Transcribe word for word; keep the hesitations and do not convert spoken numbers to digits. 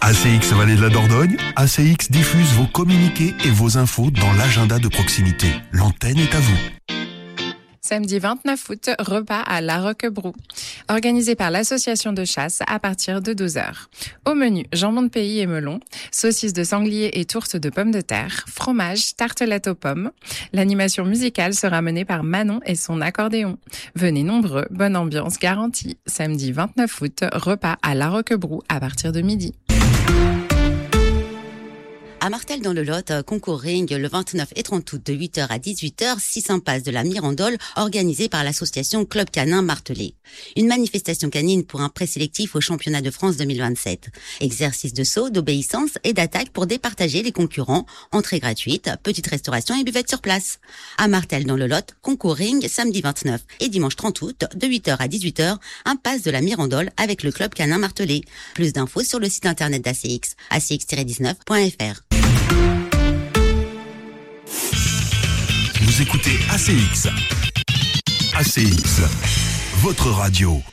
A C X Vallée de la Dordogne, A C X diffuse vos communiqués et vos infos dans l'agenda de proximité. L'antenne est à vous. Samedi vingt-neuf août, repas à La Roquebrou, organisé par l'association de chasse à partir de douze heures. Au menu, jambon de pays et melon, saucisses de sanglier et tourtes de pommes de terre, fromage, tartelettes aux pommes. L'animation musicale sera menée par Manon et son accordéon. Venez nombreux, bonne ambiance garantie. Samedi vingt-neuf août, repas à La Roquebrou à partir de midi. À Martel dans le Lot, concours ring le vingt-neuf et trente août de huit heures à dix-huit heures, six impasse de la Mirandole, organisée par l'association Club Canin Martelet. Une manifestation canine pour un présélectif au championnat de France deux mille vingt-sept. Exercice de saut, d'obéissance et d'attaque pour départager les concurrents. Entrée gratuite, petite restauration et buvette sur place. À Martel dans le Lot, concours ring samedi vingt-neuf et dimanche trente août de huit heures à dix-huit heures, impasse de la Mirandole avec le Club Canin Martelet. Plus d'infos sur le site internet d'A C X, a c x tiret dix-neuf point f r. Vous écoutez A C X. A C X, votre radio.